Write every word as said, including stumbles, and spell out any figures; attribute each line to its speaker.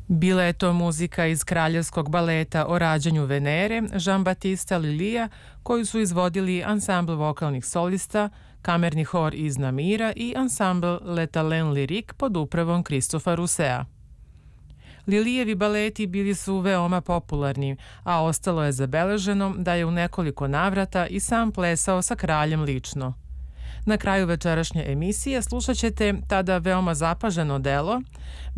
Speaker 1: Bila je to muzika iz kraljevskog baleta o rađanju Venere Jean-Baptista Lullyja, koju su izvodili ansambl vokalnih solista, kamerni hor iz Namira i ansambl Le Talent Lyrique pod upravom Christopha Rousseau. Lullyjevi baleti bili su veoma popularni, a ostalo je zabeleženo da je u nekoliko navrata i sam plesao sa kraljem lično. Na kraju večerašnje emisije slušat ćete tada veoma zapaženo delo